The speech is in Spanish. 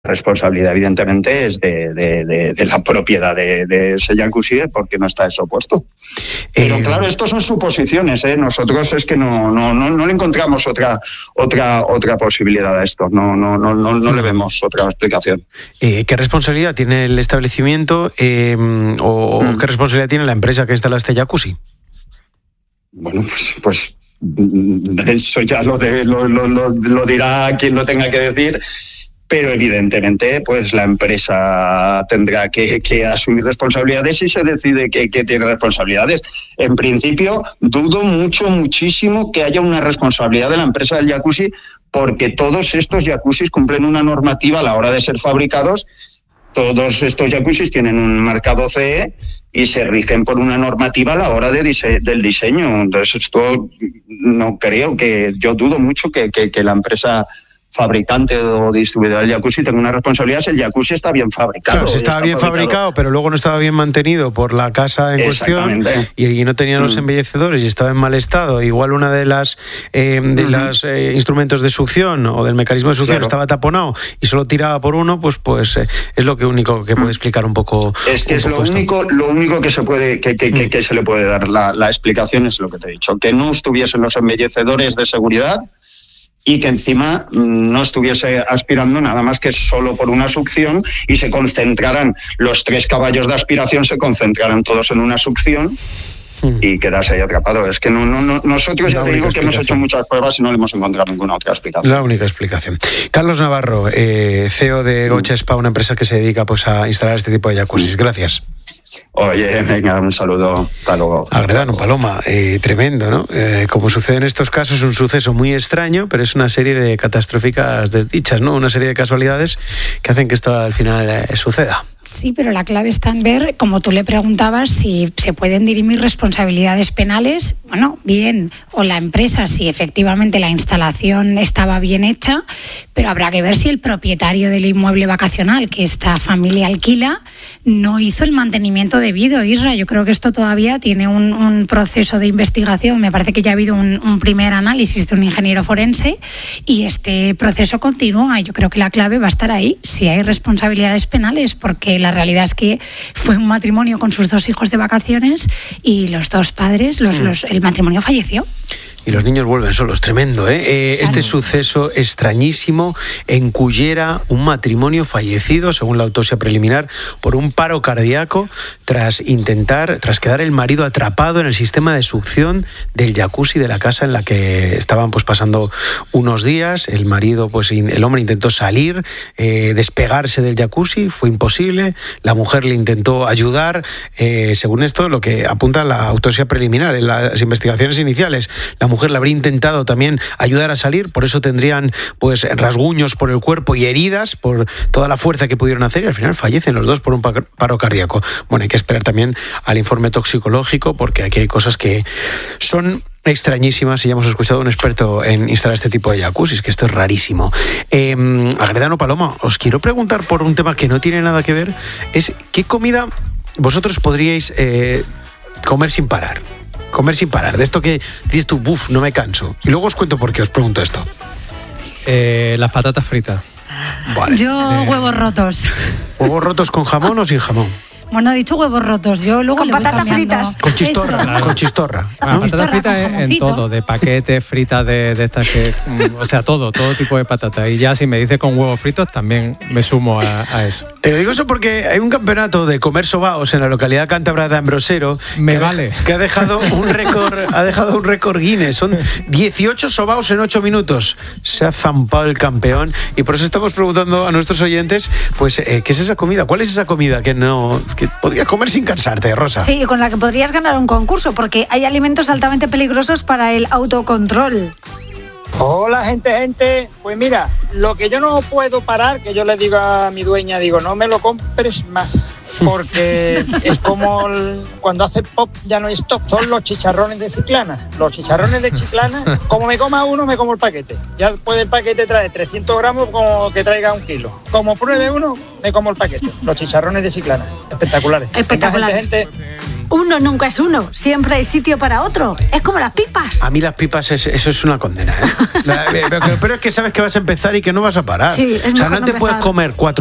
responsabilidad evidentemente es de la propiedad de ese jacuzzi, porque no está eso puesto. Pero claro, estos son suposiciones, ¿eh? Nosotros es que no le encontramos otra posibilidad a esto, no le vemos otra explicación. ¿Qué responsabilidad tiene el establecimiento qué responsabilidad tiene la empresa que instala este jacuzzi? Bueno, pues eso ya lo dirá quien lo tenga que decir. Pero evidentemente pues la empresa tendrá que asumir responsabilidades y se decide que tiene responsabilidades. En principio dudo muchísimo que haya una responsabilidad de la empresa del jacuzzi, porque todos estos jacuzzis cumplen una normativa a la hora de ser fabricados. Todos estos jacuzzis tienen un marcado CE y se rigen por una normativa a la hora del diseño. Entonces esto no creo que... Yo dudo mucho que la empresa fabricante o distribuidor del jacuzzi tenga una responsabilidad si el jacuzzi está bien fabricado. Claro, si estaba bien fabricado, pero luego no estaba bien mantenido por la casa en cuestión y no tenía los embellecedores y estaba en mal estado. Igual una de las instrumentos de succión o del mecanismo de succión estaba taponado y solo tiraba por uno, pues es lo único que puede explicar un poco. Es que es lo único que se puede que se le puede dar la explicación, es lo que te he dicho, que no estuviesen los embellecedores de seguridad y que encima no estuviese aspirando nada más que solo por una succión y se concentraran los 3 caballos de aspiración, se concentraran todos en una succión y quedarse ahí atrapado. Es que nosotros ya te digo que hemos hecho muchas pruebas y no le hemos encontrado ninguna otra explicación. La única explicación. Carlos Navarro, CEO de Gocha Spa, una empresa que se dedica a instalar este tipo de jacuzzis. Gracias. Oye, venga, un saludo. Hasta luego. Agredano, Paloma, tremendo, ¿no? Como sucede en estos casos, un suceso muy extraño, pero es una serie de catastróficas desdichas, ¿no? Una serie de casualidades que hacen que esto al final suceda. Sí, pero la clave está en ver, como tú le preguntabas, si se pueden dirimir responsabilidades penales, bueno, bien, o la empresa, si efectivamente la instalación estaba bien hecha, pero habrá que ver si el propietario del inmueble vacacional que esta familia alquila no hizo el mantenimiento debido. Isra, yo creo que esto todavía tiene un proceso de investigación. Me parece que ya ha habido un primer análisis de un ingeniero forense y este proceso continúa. Yo creo que la clave va a estar ahí, si hay responsabilidades penales, porque la realidad es que fue un matrimonio con sus 2 hijos de vacaciones y los 2 padres, el matrimonio falleció. Y los niños vuelven solos, tremendo, ¿eh? Este suceso extrañísimo en Cullera, un matrimonio fallecido, según la autopsia preliminar, por un paro cardíaco tras quedar el marido atrapado en el sistema de succión del jacuzzi de la casa en la que estaban pasando unos días. El hombre intentó salir, despegarse del jacuzzi, fue imposible. La mujer le intentó ayudar, según esto, lo que apunta la autopsia preliminar en las investigaciones iniciales. La mujer le habría intentado también ayudar a salir, por eso tendrían rasguños por el cuerpo y heridas por toda la fuerza que pudieron hacer, y al final fallecen los 2 por un paro cardíaco. Bueno, hay que esperar también al informe toxicológico, porque aquí hay cosas que son extrañísimas y ya hemos escuchado a un experto en instalar este tipo de jacuzzis, que esto es rarísimo. Agredano, Paloma, os quiero preguntar por un tema que no tiene nada que ver, es ¿qué comida vosotros podríais comer sin parar? Comer sin parar, de esto que dices tú, no me canso. Y luego os cuento por qué os pregunto esto. Las patatas fritas. Vale. Yo huevos rotos. ¿Huevos rotos con jamón o sin jamón? Bueno, ha dicho huevos rotos. Yo luego con patatas fritas. Con chistorra. Claro. Con chistorra. ¿No? Patatas fritas en todo, de paquetes, fritas de estas que... O sea, todo tipo de patatas. Y ya si me dice con huevos fritos, también me sumo a eso. Te digo eso porque hay un campeonato de comer sobaos en la localidad cántabra de Ambrosero. Que ha dejado un récord Guinness. Son 18 sobaos en 8 minutos. Se ha zampado el campeón. Y por eso estamos preguntando a nuestros oyentes, ¿qué es esa comida? ¿Cuál es esa comida que podrías comer sin cansarte, Rosa? Sí, con la que podrías ganar un concurso, porque hay alimentos altamente peligrosos para el autocontrol. Hola, gente. Pues mira, lo que yo no puedo parar, que yo le digo a mi dueña, no me lo compres más, porque es como cuando hace pop ya no hay stop. Son los chicharrones de Chiclana. Los chicharrones de Chiclana, como me coma uno, me como el paquete. Ya después el paquete trae 300 gramos como que traiga 1 kilo. Como pruebe uno, me como el paquete. Los chicharrones de Chiclana, espectaculares. Espectaculares. Venga, gente. Uno nunca es uno, siempre hay sitio para otro. Es como las pipas. A mí las pipas, eso es una condena, ¿eh? Pero es que sabes que vas a empezar y que no vas a parar. Sí, es o sea, mejor no te puedes empezar. comer 4